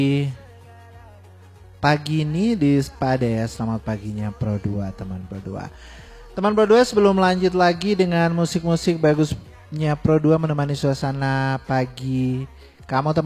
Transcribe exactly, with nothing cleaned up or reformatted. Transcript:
pagi ini di Spada ya. Selamat paginya Pro dua, teman Pro dua. Teman Pro dua, sebelum lanjut lagi dengan musik-musik bagusnya Pro dua menemani suasana pagi kamu teman